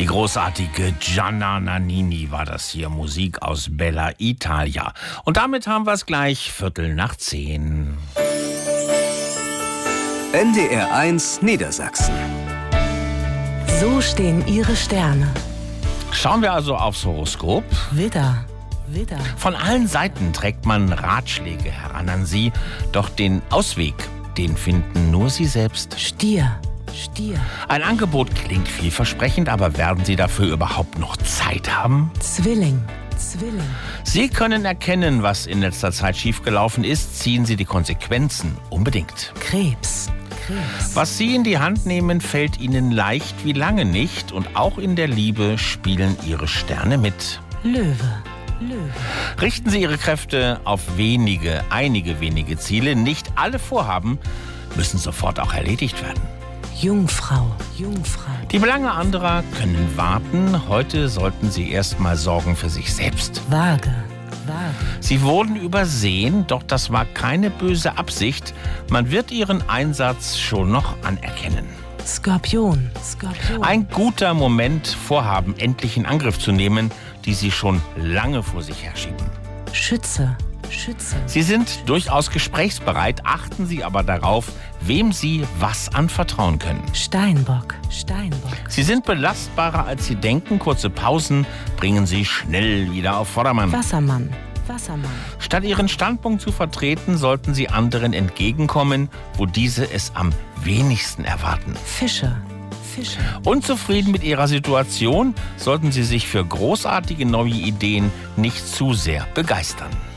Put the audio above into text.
Die großartige Gianna Nannini war das hier, Musik aus Bella Italia. Und damit haben wir es gleich 9:15. NDR 1 Niedersachsen. So stehen Ihre Sterne. Schauen wir also aufs Horoskop. Widder. Von allen Seiten trägt man Ratschläge heran an Sie, doch den Ausweg, den finden nur Sie selbst. Stier. Ein Angebot klingt vielversprechend, aber werden Sie dafür überhaupt noch Zeit haben? Zwilling. Sie können erkennen, was in letzter Zeit schiefgelaufen ist. Ziehen Sie die Konsequenzen unbedingt. Krebs. Was Sie in die Hand nehmen, fällt Ihnen leicht wie lange nicht. Und auch in der Liebe spielen Ihre Sterne mit. Löwe. Richten Sie Ihre Kräfte auf einige wenige Ziele. Nicht alle Vorhaben müssen sofort auch erledigt werden. Jungfrau. Die Belange anderer können warten. Heute sollten Sie erstmal sorgen für sich selbst. Waage. Sie wurden übersehen, doch das war keine böse Absicht. Man wird Ihren Einsatz schon noch anerkennen. Skorpion. Ein guter Moment, Vorhaben endlich in Angriff zu nehmen, die Sie schon lange vor sich herschieben. Schütze. Sie sind durchaus gesprächsbereit, achten Sie aber darauf, wem Sie was anvertrauen können. Steinbock. Sie sind belastbarer, als Sie denken. Kurze Pausen bringen Sie schnell wieder auf Vordermann. Wassermann. Statt Ihren Standpunkt zu vertreten, sollten Sie anderen entgegenkommen, wo diese es am wenigsten erwarten. Fische. Unzufrieden mit Ihrer Situation, sollten Sie sich für großartige neue Ideen nicht zu sehr begeistern.